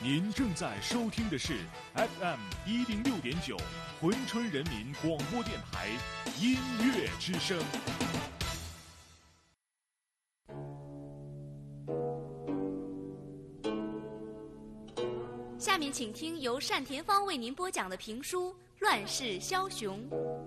您正在收听的是 FM106.9珲春人民广播电台音乐之声。 下面请听由单田芳为您播讲的评书《乱世枭雄》。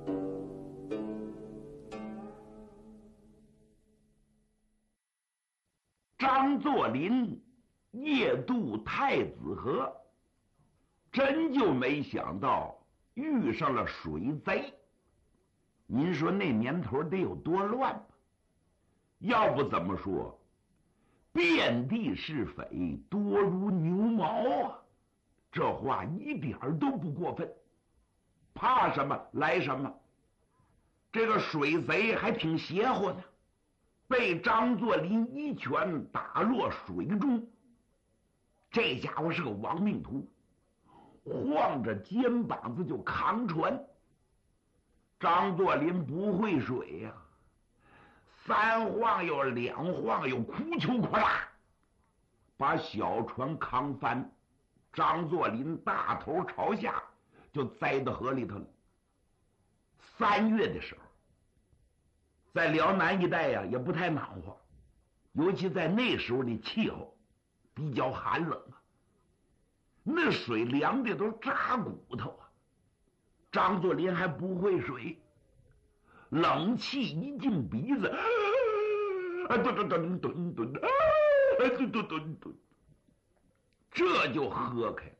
张作霖夜渡太子河，真就没想到遇上了水贼。您说那年头得有多乱吧？要不怎么说遍地是匪，多如牛毛啊？这话一点都不过分。怕什么来什么。这个水贼还挺邪乎呢，被张作霖一拳打落水中。这家伙是个亡命徒，晃着肩膀子就扛船。张作霖不会水呀，三晃悠两晃悠，哭秋哭啦，把小船扛翻。张作霖大头朝下就栽到河里头了。3月的时候，在辽南一带呀，也不太暖和，尤其在那时候的气候比较寒冷啊，那水凉的都扎骨头啊。张作霖还不会水，冷气一进鼻子，这就喝开了。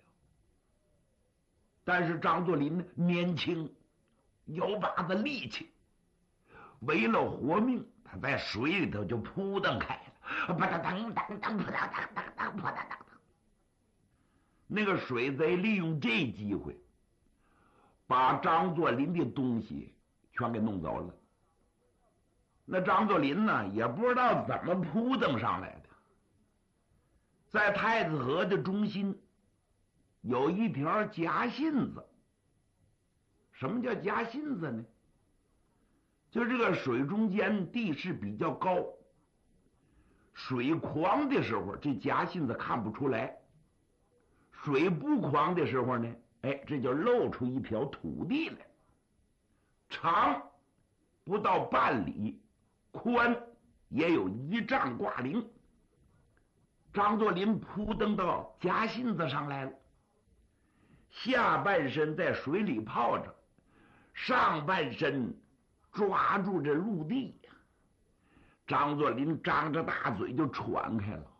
但是张作霖呢，年轻，有把子力气，为了活命，他在水里头就扑腾开了，扑腾腾腾腾，扑腾腾腾腾，扑腾腾腾。那个水贼利用这机会，把张作霖的东西全给弄走了。那张作霖呢，也不知道怎么扑腾上来的。在太子河的中心有一条夹信子。什么叫夹信子呢？就这个水中间地势比较高，水狂的时候这夹信子看不出来，水不狂的时候呢，这就露出一条土地来，长不到半里，宽也有1丈挂零。张作霖扑腾到夹信子上来了，下半身在水里泡着，上半身抓住这陆地呀。张作霖张着大嘴就喘开了，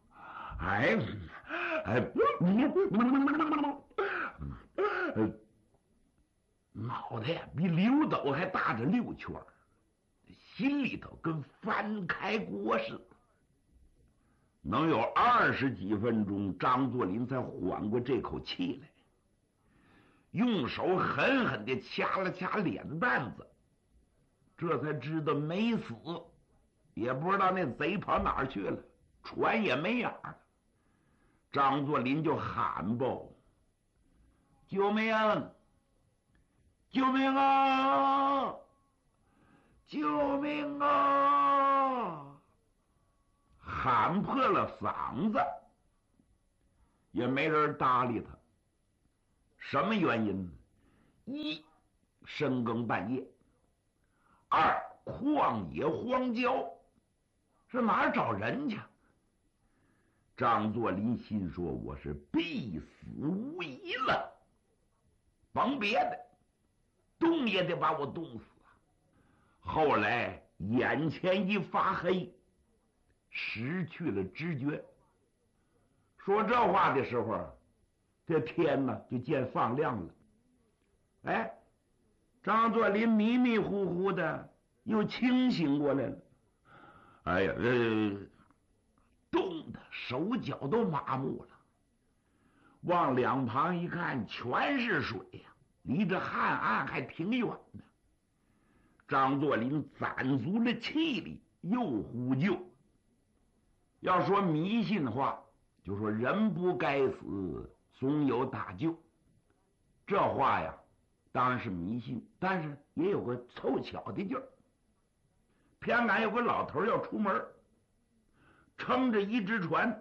脑袋呀比刘斗还大着6圈，心里头跟翻开锅似的。能有20几分钟，张作霖才缓过这口气来，用手狠狠地掐了掐脸蛋子，这才知道没死，也不知道那贼跑哪儿去了，船也没影儿。张作霖就喊吧：“救命！救命啊！救命啊！”喊破了嗓子，也没人搭理他。什么原因呢？一，深更半夜；二，旷野荒郊，是哪儿找人去？张作霖心说：“我是必死无疑了，甭别的，冻也得把我冻死啊！”后来眼前一发黑，失去了知觉。说这话的时候，这天呢就见放亮了。张作霖迷迷糊糊的又清醒过来了。冻得手脚都麻木了。往两旁一看，全是水呀，离这汉岸还挺远的。张作霖攒足了气力，又呼救。要说迷信话，就说人不该死，总有打救。这话呀，当然是迷信，但是也有个凑巧的劲儿。偏赶有个老头要出门，撑着一只船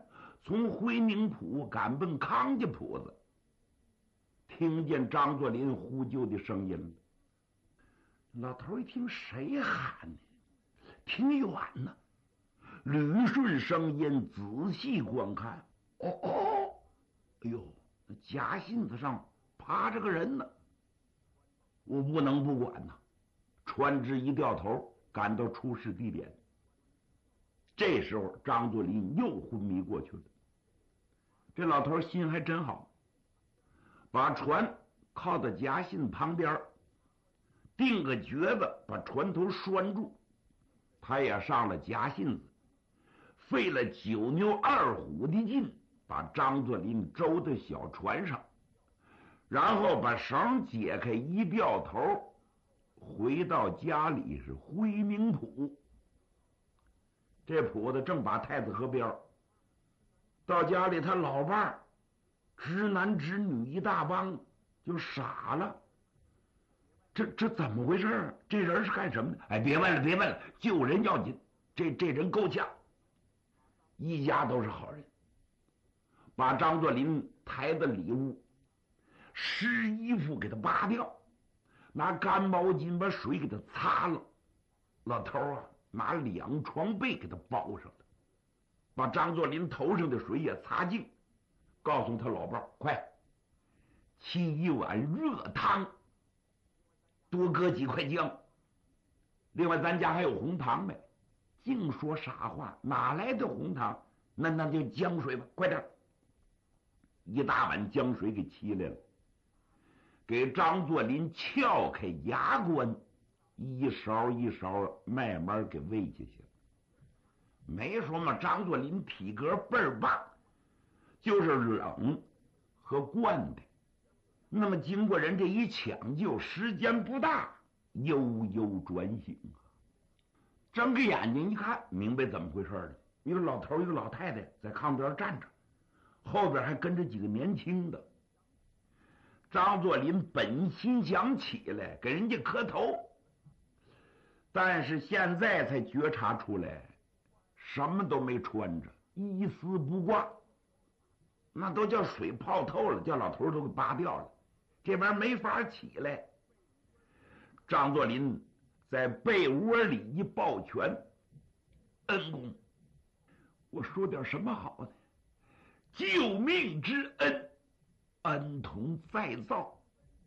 从回宁浦赶奔康家铺子，听见张作霖呼救的声音了。老头一听，谁喊呢？挺远呢，捋顺声音，仔细观看，哦，哎呦，那夹信子上趴着个人呢。我不能不管呐，船只一掉头，赶到出事地点。这时候，张作霖又昏迷过去了。这老头心还真好，把船靠到夹信旁边，钉个橛子把船头拴住。他也上了夹信子，费了9牛2虎的劲，把张作霖周到小船上，然后把绳解开，一掉头，回到家里是回宁浦。这铺子正把太子河边，到家里他老伴儿直男直女一大帮就傻了。这怎么回事？这人是干什么的？哎，别问了，别问了，救人要紧。这人够呛，一家都是好人。把张作霖抬到里屋，湿衣服给他扒掉，拿干毛巾把水给他擦了。老头啊，拿2床被给他包上了，把张作霖头上的水也擦净，告诉他老伴儿：快沏一碗热汤，多搁几块姜。另外咱家还有红糖没？净说傻话，哪来的红糖？那就姜水吧，快点。一大碗姜水给沏来了，给张作霖撬开牙关，一勺一勺慢慢给喂下去。没说嘛，张作霖体格倍儿棒，就是冷和惯的。那么经过人这一抢救，时间不大，悠悠转醒啊。睁开眼睛一看，明白怎么回事了。一个老头一个老太太在炕边站着，后边还跟着几个年轻的。张作霖本心想起来给人家磕头，但是现在才觉察出来，什么都没穿着，一丝不挂，那都叫水泡透了，叫老头都给扒掉了，这边没法起来。张作霖在被窝里一抱拳：“恩公，我说点什么好呢？救命之恩，恩同再造。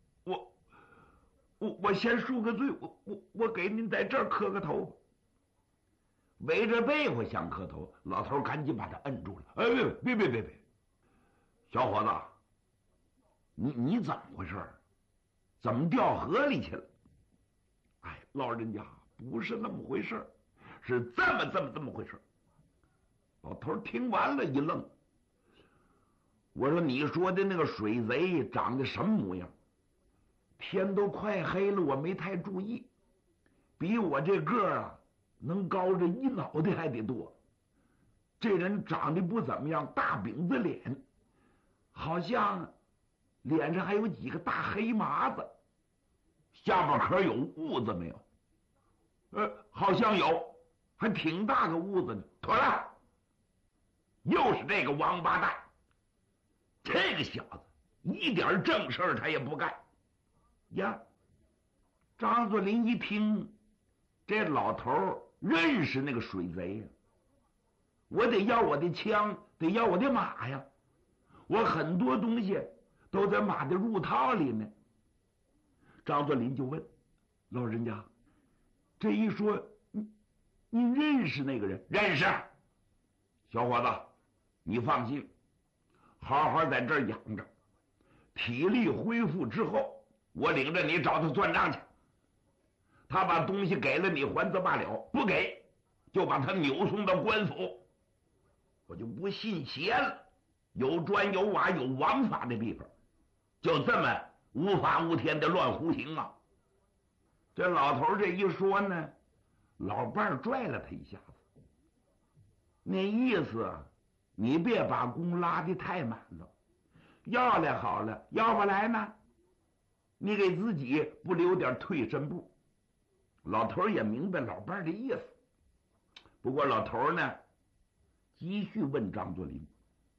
我先赎个罪，我给您在这儿磕个头。”围着被窝想磕头，老头赶紧把他摁住了。“哎，别，小伙子，你怎么回事？怎么掉河里去了？”“哎，老人家不是那么回事，是这么回事。”老头听完了一愣。我说：“你说的那个水贼长得什么模样？”天都快黑了，我没太注意。比我这个儿啊，能高着一脑袋还得多。这人长得不怎么样，大饼子脸，好像脸上还有几个大黑麻子。下巴壳有痦子没有？好像有，还挺大个痦子呢。妥了，又是这个王八蛋。这个小子一点正事儿他也不干呀。张作霖一听，这老头认识那个水贼呀，我得要我的枪，得要我的马呀，我很多东西都在马的入套里呢。张作霖就问老人家：“这一说，你认识那个人？”“认识。”“小伙子，你放心，好好在这儿养着，体力恢复之后，我领着你找他算账去。他把东西给了你还则罢了，不给就把他扭送到官府。我就不信邪了，有砖有瓦有王法的地方，就这么无法无天的乱胡行啊！”这老头这一说呢，老伴儿拽了他一下子，那意思你别把弓拉得太满了，要来好了，要不来呢，你给自己不留点退身步。老头也明白老伴儿的意思，不过老头呢继续问张作霖：“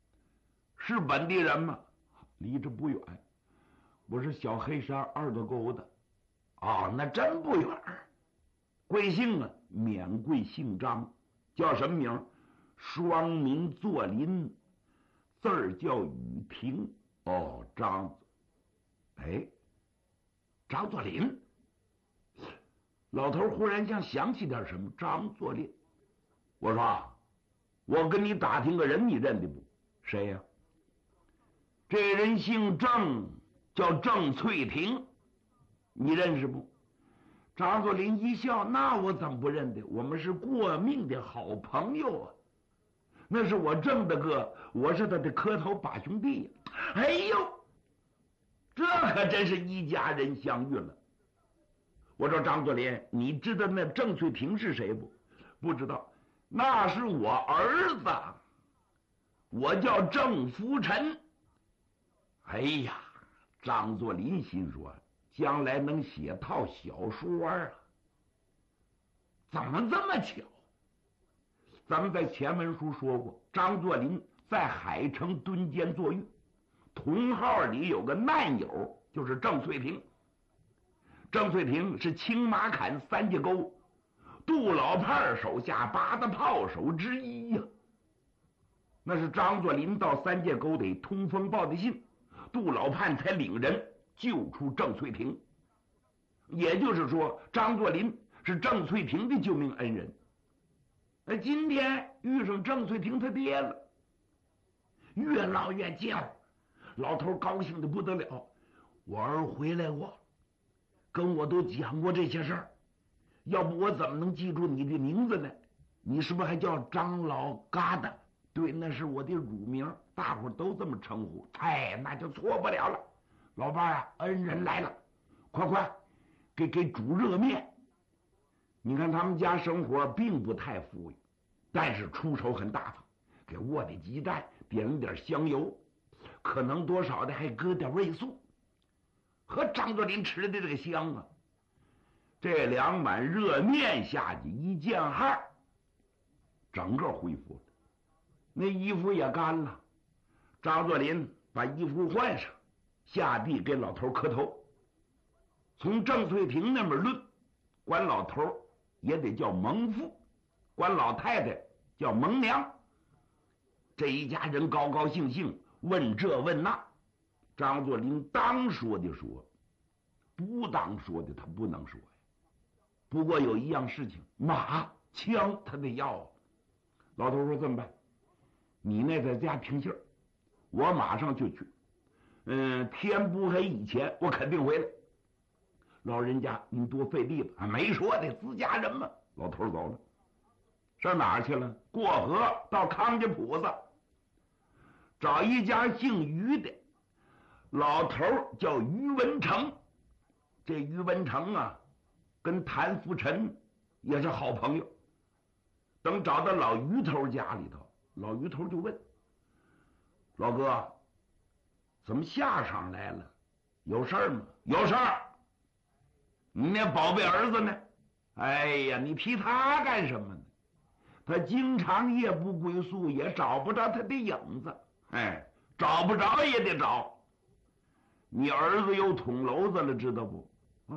是本地人吗？离这不远，我是小黑山二道沟的。哦，那真不远。贵姓啊？免贵姓张，叫什么名？双名作林，字儿叫雨婷。哦，张，哎，张作霖。老头忽然像想起点什么，张作霖。我说，我跟你打听个人，你认得不？谁呀？这人姓郑，叫郑翠婷，你认识不？张作霖一笑，那我怎么不认得？我们是过命的好朋友啊！那是我郑大哥，我是他的磕头把兄弟呀！哎呦，这可真是一家人相遇了。我说张作霖，你知道那郑翠婷是谁不？不知道，那是我儿子，我叫郑福臣。哎呀，张作霖心说，将来能写套小说啊！怎么这么巧？咱们在前文书说过，张作霖在海城蹲监坐狱，同号里有个难友，就是郑翠婷。郑翠婷是青马坎三界沟杜老判手下8大炮手之一呀。那是张作霖到三界沟得通风报的信，杜老判才领人救出郑翠婷。也就是说，张作霖是郑翠婷的救命恩人。今天遇上郑翠婷他爹了，越闹越叫，老头高兴的不得了。我儿回来过，跟我都讲过这些事儿，要不我怎么能记住你的名字呢？你是不是还叫张老疙瘩？对，那是我的乳名，大伙都这么称呼。哎，那就错不了了。老伴啊，恩人来了，快给煮热面。你看他们家生活并不太富裕，但是出手很大方，给卧的鸡蛋，点了点香油，可能多少的还搁点味素。和张作霖吃的这个香啊！这2碗热面下去一见汗，整个恢复了，那衣服也干了。张作霖把衣服换上，下地给老头磕头。从郑翠婷那边论，管老头也得叫蒙父，管老太太叫蒙娘。这一家人高高兴兴，问这问那。张作霖当说的说，不当说的他不能说呀。不过有一样事情，马枪他得要啊。老头说这么办，你那在家听信儿，我马上就去。天不黑以前我肯定回来。老人家您多费力了，没说的，自家人嘛。老头走了，上哪儿去了？过河到康家铺子，找一家姓于的。老头叫于文成，这于文成啊，跟谭福臣也是好朋友。等找到老于头家里头，老于头就问：“老哥，怎么下场来了？有事儿吗？”“有事儿。”“你那宝贝儿子呢？”“哎呀，你提他干什么呢？他经常夜不归宿，也找不着他的影子。哎，找不着也得找。你儿子又捅娄子了，知道不？